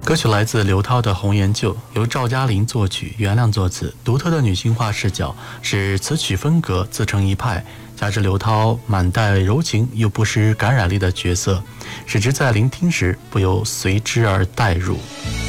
歌曲来自刘涛的《红颜旧》，由赵嘉玲作曲，袁亮作词。独特的女性化视角使此曲风格自成一派，加之刘涛满带柔情又不失感染力的角色，使之在聆听时不由随之而带入。